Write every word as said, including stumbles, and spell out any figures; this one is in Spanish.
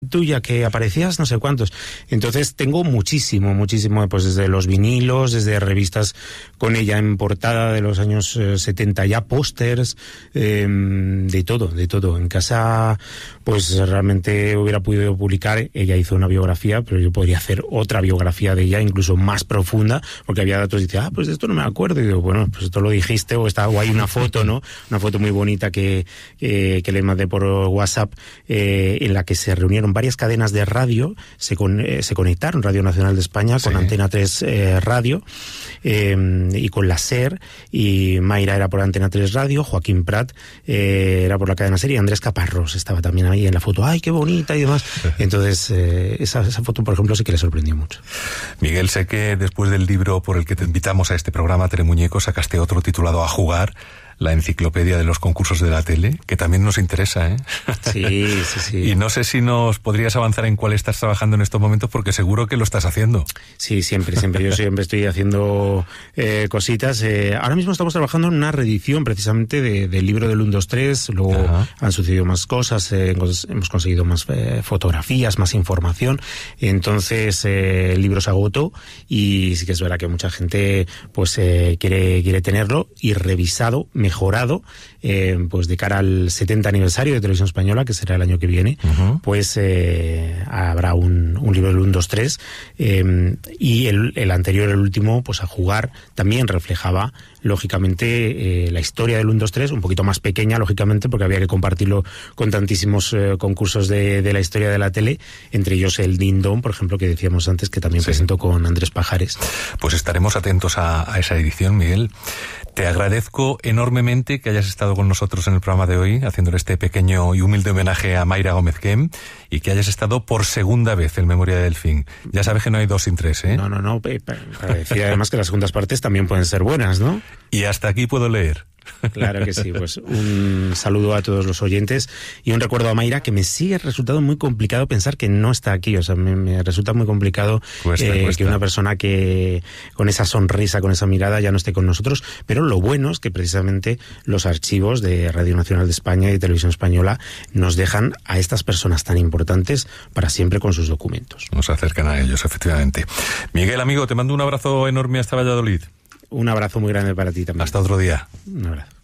tuya que aparecías no sé cuántos. Entonces tengo muchísimo, muchísimo, pues desde los vinilos, desde revistas con ella en portada de los años eh, setenta ya, pósters, eh, de todo, de todo. En casa, pues realmente hubiera podido publicar, ella hizo una biografía, pero yo podría hacer otra biografía de ella, incluso más profunda, porque había datos y dice, ah, pues de esto no me acuerdo. Y digo, bueno, pues esto lo dijiste, o está, o hay una foto, ¿no? Una foto muy bonita que, eh, que le mandé por WhatsApp, eh, en la que se reunieron varias cadenas de radio, se, con, eh, se conectaron, Radio Nacional de España, con sí. Antena tres eh, Radio, eh, y con la SER, y Mayra era por Antena tres Radio, Joaquín Prat eh, era por la cadena SER, y Andrés Caparrós estaba también ahí en la foto. ¡Ay, qué bonita! Y demás. Entonces, eh, esa, esa foto, por ejemplo, sí que le sorprendió mucho. Miguel, sé que después del libro por el que te invitamos a este programa, Telemuñeco, sacaste otro titulado A Jugar, la enciclopedia de los concursos de la tele, que también nos interesa, ¿eh? Sí, sí, sí. Y no sé si nos podrías avanzar en cuál estás trabajando en estos momentos, porque seguro que lo estás haciendo. Sí, siempre, siempre. Yo siempre estoy haciendo eh, cositas. Eh, ahora mismo estamos trabajando en una reedición, precisamente, de, del libro del uno, dos, tres. Luego Ajá. han sucedido más cosas, eh, hemos conseguido más eh, fotografías, más información. Entonces, eh, el libro se agotó, y sí que es verdad que mucha gente pues eh, quiere, quiere tenerlo y revisado, mejorado, eh, pues de cara al setenta aniversario de Televisión Española, que será el año que viene, uh-huh. pues eh, habrá un, un libro del uno, dos, tres, eh, y el, el anterior, el último, pues A Jugar, también reflejaba, lógicamente, eh, la historia del uno, dos, tres, un poquito más pequeña, lógicamente, porque había que compartirlo con tantísimos eh, concursos de, de la historia de la tele, entre ellos el Ding Dong, por ejemplo, que decíamos antes, que también sí. presentó con Andrés Pajares. Pues estaremos atentos a, a esa edición, Miguel. Te agradezco enormemente que hayas estado con nosotros en el programa de hoy, haciéndole este pequeño y humilde homenaje a Mayra Gómez Kem, y que hayas estado por segunda vez en Memoria de Delfín. Ya sabes que no hay dos sin tres, ¿eh? No, no, no. Para decir además que las segundas partes también pueden ser buenas, ¿no? Y hasta aquí puedo leer. Claro que sí, pues un saludo a todos los oyentes y un recuerdo a Mayra, que me sigue resultando muy complicado pensar que no está aquí. O sea, me, me resulta muy complicado cuesta, eh, cuesta. que una persona que con esa sonrisa, con esa mirada ya no esté con nosotros, pero lo bueno es que precisamente los archivos de Radio Nacional de España y Televisión Española nos dejan a estas personas tan importantes para siempre con sus documentos. Nos acercan a ellos, efectivamente. Miguel, amigo, te mando un abrazo enorme hasta Valladolid. Un abrazo muy grande para ti también. Hasta otro día. Un abrazo.